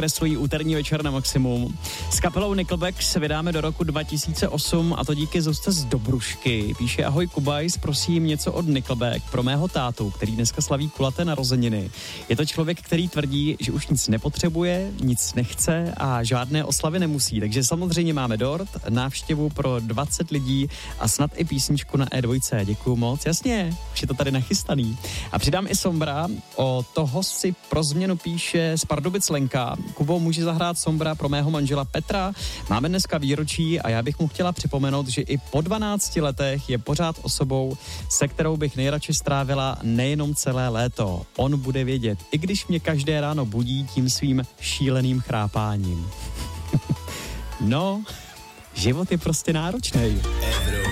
dokreslují úterní večer na maximum. S kapelou Nickelback se vydáme do roku 2008 a to díky Zuzce z Dobrušky. Píše: ahoj Kubajs, prosím něco od Nickelback pro mého tátu, který dneska slaví kulaté narozeniny. Je to člověk, který tvrdí, že už nic nepotřebuje, nic nechce a žádné oslavy nemusí. Takže samozřejmě máme dort, návštěvu pro 20 lidí a snad i písničku na E2. Děkuju moc. Jasně, už je to tady nachystaný. A přidám i Sombra, o toho si pro změnu píše z Pardubic Lenka. Kubo, může zahrát Sombra pro mého manžela Petra? Máme dneska výročí a já bych mu chtěla připomenout, že i po 12 letech je pořád osobou, se kterou bych nejradši strávila nejenom celé léto. On bude vědět, i když mě každé ráno budí tím svým šíleným chrápáním. No, život je prostě náročný.